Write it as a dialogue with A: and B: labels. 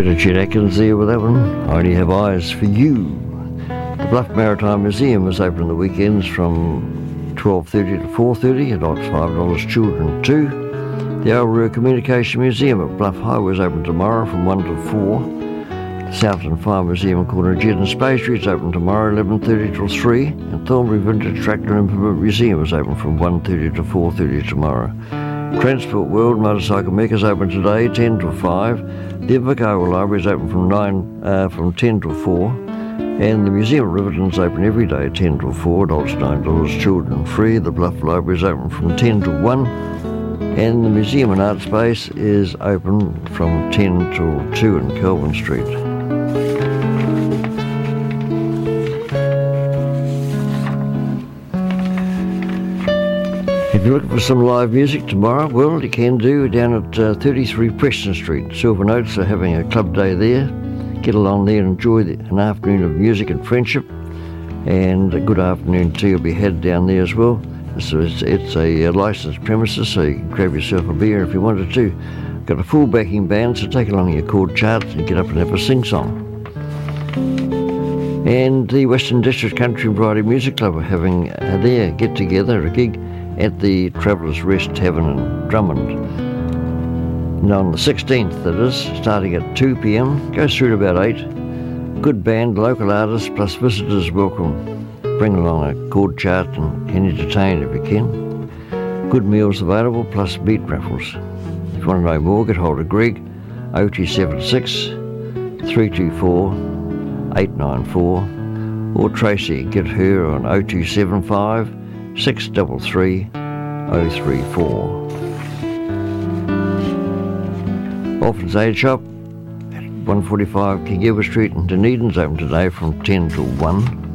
A: Bit of Chet Atkins there with that one. I Only Have Eyes for You. The Bluff Maritime Museum is open on the weekends from 12:30 to 4:30. Adults $5, children $2. The Aurora Communication Museum at Bluff Highway is open tomorrow from 1 to 4. The Southern Fire Museum corner of Jet and Space Street is open tomorrow 11:30 till 3. And Thornbury Vintage Tractor and Implement Museum is open from 1:30 to 4:30 tomorrow. Transport World Motorcycle Mecca is open today 10 till 5. The Invercargill Library is open from 10 till 4. And the Museum of Riverton is open every day 10 till 4. Adults $9, children free. The Bluff Library is open from 10 till 1. And the Museum and Art Space is open from 10 till 2 in Kelvin Street. If you're looking for some live music tomorrow, well, you can do down at 33 Preston Street. Silver Notes are having a club day there. Get along there and enjoy an afternoon of music and friendship. And a good afternoon tea will be had down there as well. So it's a licensed premises, so you can grab yourself a beer if you wanted to. Got a full backing band, so take along your chord charts and get up and have a sing-song. And the Western District Country and Variety Music Club are having their get-together, a gig, at the Travellers Rest Tavern in Drummond. And on the 16th, that is, starting at 2 p.m, goes through to about 8. Good band, local artists, plus visitors welcome. Bring along a chord chart and entertain if you can. Good meals available, plus beat raffles. If you want to know more, get hold of Greg, 0276 324 894, or Tracy, get her on 0275 633 034. Orphans Aid Shop at 145 King Edward Street in Dunedin's open today from 10 till 1.